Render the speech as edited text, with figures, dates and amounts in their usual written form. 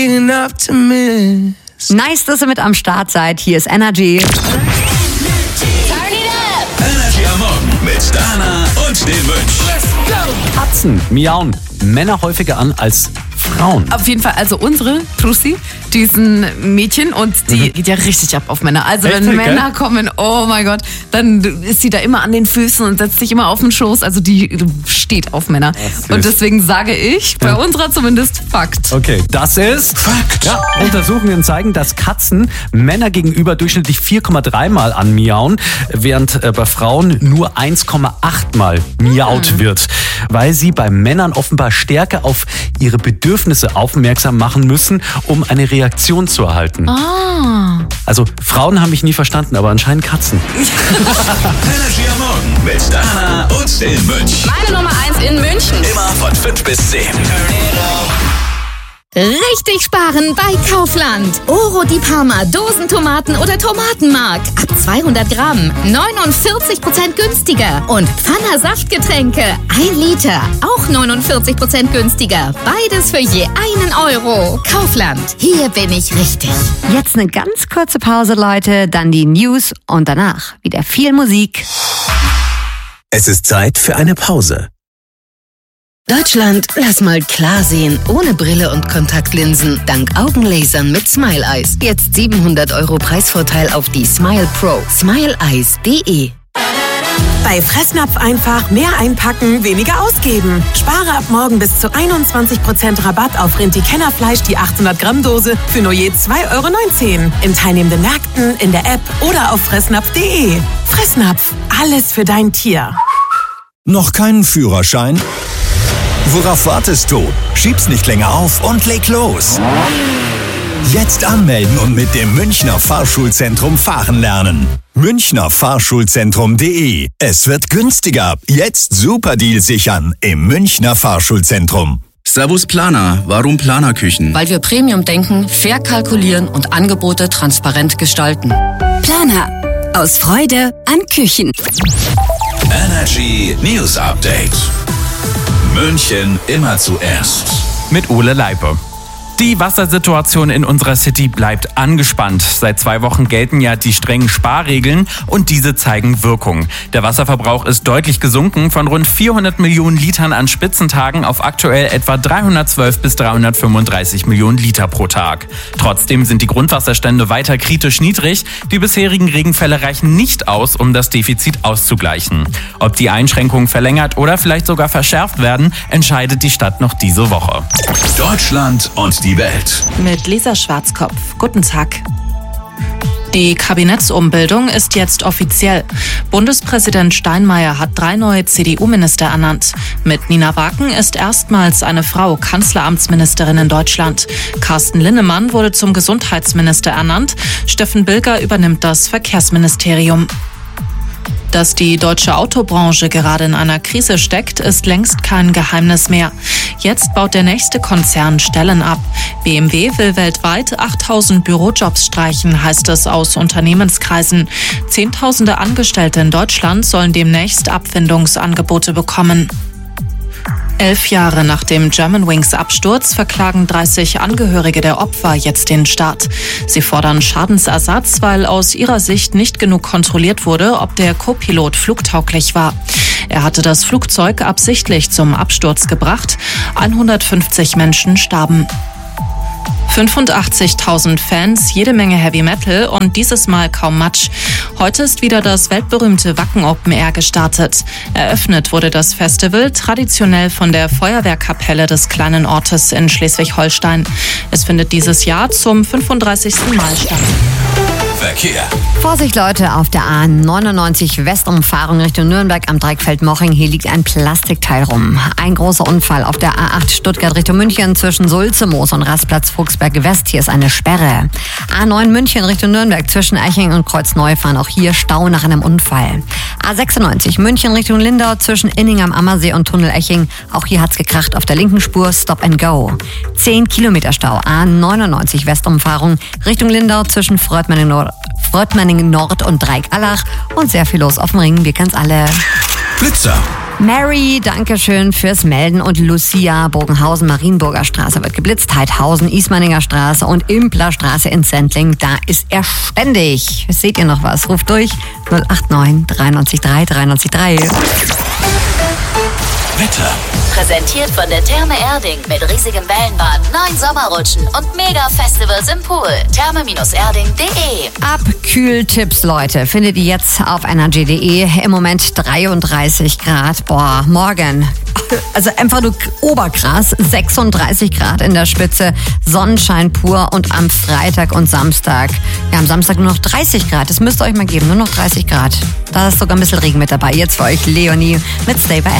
Nice, dass ihr mit am Start seid. Hier ist Energy. Energy am Morgen mit Dana und dem Mönch. Katzen miauen Männer häufiger an als Frauen. Auf jeden Fall, also unsere Trussi, die ist ein Mädchen und die geht ja richtig ab auf Männer. Also Echt? wenn Männer kommen, oh mein Gott, dann ist sie da immer an den Füßen und setzt sich immer auf den Schoß. Also die steht auf Männer. Und deswegen sage ich, bei unserer zumindest Fakt. Okay, das ist Fakt. Ja, Untersuchungen zeigen, dass Katzen Männer gegenüber durchschnittlich 4,3 Mal anmiauen, während bei Frauen nur 1,8 Mal miaut wird, weil sie bei Männern offenbar stärker auf ihre Bedürfnisse aufmerksam machen müssen, um eine Reaktion zu erhalten. Also Frauen haben mich nie verstanden, aber anscheinend Katzen. Energy am Morgen mit Dana und dem Mönch. Meine Nummer 1 in München. Immer von 5 bis 10. Richtig sparen bei Kaufland. Oro di Parma, Dosentomaten oder Tomatenmark. Ab 200 Gramm 49% günstiger. Und Pfanner Saftgetränke 1 Liter. Auch 49% günstiger. Beides für je 1 Euro. Kaufland. Hier bin ich richtig. Jetzt eine ganz kurze Pause, Leute. Dann die News und danach wieder viel Musik. Es ist Zeit für eine Pause. Deutschland, lass mal klar sehen. Ohne Brille und Kontaktlinsen. Dank Augenlasern mit Smile Eyes. Jetzt 700 Euro Preisvorteil auf die Smile Pro. SmileEyes.de. Bei Fressnapf einfach mehr einpacken, weniger ausgeben. Spare ab morgen bis zu 21% Rabatt auf Rinti-Kennerfleisch, die 800 Gramm Dose für nur je 2,19 Euro. In teilnehmenden Märkten, in der App oder auf fressnapf.de. Fressnapf, alles für dein Tier. Noch keinen Führerschein? Worauf wartest du? Schieb's nicht länger auf und leg los. Jetzt anmelden und mit dem Münchner Fahrschulzentrum fahren lernen. Münchnerfahrschulzentrum.de. Es wird günstiger. Jetzt Superdeal sichern im Münchner Fahrschulzentrum. Servus Planer. Warum Planerküchen? Weil wir Premium denken, fair kalkulieren und Angebote transparent gestalten. Planer. Aus Freude an Küchen. Energy News Update. München immer zuerst. Mit Ole Leipe. Die Wassersituation in unserer City bleibt angespannt. Seit 2 Wochen gelten ja die strengen Sparregeln und diese zeigen Wirkung. Der Wasserverbrauch ist deutlich gesunken von rund 400 Millionen Litern an Spitzentagen auf aktuell etwa 312 bis 335 Millionen Liter pro Tag. Trotzdem sind die Grundwasserstände weiter kritisch niedrig. Die bisherigen Regenfälle reichen nicht aus, um das Defizit auszugleichen. Ob die Einschränkungen verlängert oder vielleicht sogar verschärft werden, entscheidet die Stadt noch diese Woche. Deutschland und die Welt. Mit Lisa Schwarzkopf. Guten Tag. Die Kabinettsumbildung ist jetzt offiziell. Bundespräsident Steinmeier hat 3 neue CDU-Minister ernannt. Mit Nina Waken ist erstmals eine Frau Kanzleramtsministerin in Deutschland. Carsten Linnemann wurde zum Gesundheitsminister ernannt. Steffen Bilger übernimmt das Verkehrsministerium. Dass die deutsche Autobranche gerade in einer Krise steckt, ist längst kein Geheimnis mehr. Jetzt baut der nächste Konzern Stellen ab. BMW will weltweit 8.000 Bürojobs streichen, heißt es aus Unternehmenskreisen. Zehntausende Angestellte in Deutschland sollen demnächst Abfindungsangebote bekommen. 11 Jahre nach dem Germanwings-Absturz verklagen 30 Angehörige der Opfer jetzt den Staat. Sie fordern Schadensersatz, weil aus ihrer Sicht nicht genug kontrolliert wurde, ob der Co-Pilot flugtauglich war. Er hatte das Flugzeug absichtlich zum Absturz gebracht. 150 Menschen starben. 85.000 Fans, jede Menge Heavy Metal und dieses Mal kaum Matsch. Heute ist wieder das weltberühmte Wacken Open Air gestartet. Eröffnet wurde das Festival traditionell von der Feuerwehrkapelle des kleinen Ortes in Schleswig-Holstein. Es findet dieses Jahr zum 35. Mal statt. Verkehr. Vorsicht, Leute, auf der A99 Westumfahrung Richtung Nürnberg am Dreieckfeld-Moching. Hier liegt ein Plastikteil rum. Ein großer Unfall auf der A8 Stuttgart Richtung München zwischen Sulzemoos und Rastplatz Fuchsberg West. Hier ist eine Sperre. A9 München Richtung Nürnberg zwischen Eiching und Kreuzneufahren. Auch hier Stau nach einem Unfall. A96 München Richtung Lindau zwischen Inning am Ammersee und Tunnel Eching. Auch hier hat's gekracht auf der linken Spur. Stop and go. 10 Kilometer Stau. A99 Westumfahrung Richtung Lindau zwischen Fröttmanning Nord und Dreieck-Allach und sehr viel los auf dem Ring. Wir kennen's alle. Blitzer. Mary, Dankeschön fürs Melden. Und Lucia, Bogenhausen, Marienburger Straße wird geblitzt. Heidhausen, Ismaninger Straße und Implerstraße in Sendling. Da ist er ständig. Seht ihr noch was? Ruft durch 089 93 3 93 3. Wetter. Präsentiert von der Therme Erding mit riesigem Wellenbad, 9 Sommerrutschen und Mega-Festivals im Pool. Therme-erding.de. Abkühltipps, Leute, findet ihr jetzt auf energy.de. Im Moment 33 Grad. Boah, morgen. Also einfach nur oberkrass. 36 Grad in der Spitze. Sonnenschein pur. Und am Freitag und Samstag. Ja, am Samstag nur noch 30 Grad. Das müsst ihr euch mal geben. Nur noch 30 Grad. Da ist sogar ein bisschen Regen mit dabei. Jetzt für euch Leonie mit Stay by